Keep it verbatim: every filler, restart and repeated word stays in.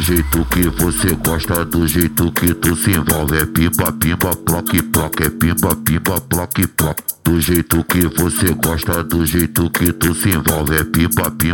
jeito que você gosta, do jeito que tu se envolve. É pimba, pimba, ploque, ploque, é pimba, pimba, ploque, ploque. Do jeito que você gosta, do jeito que tu se envolve. É pimba, pimba.